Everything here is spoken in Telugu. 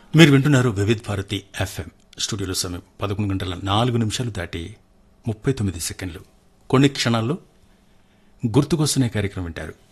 మీరు వింటున్నారు వివిధ్ భారతి ఎఫ్ఎం. స్టూడియోలో సమయం 11:04 దాటి 39 సెకండ్లు. కొన్ని క్షణాల్లో గుర్తుకొస్తున్న కార్యక్రమం వింటారు.